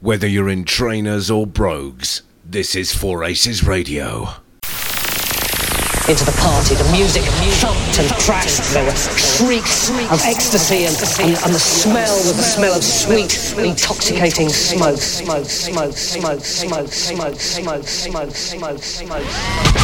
Whether you're in trainers or brogues, this is Four Aces Radio. Into the party, the music thumped and crashed. There were shrieks of ecstasy and the smell of sweet, intoxicating smoke.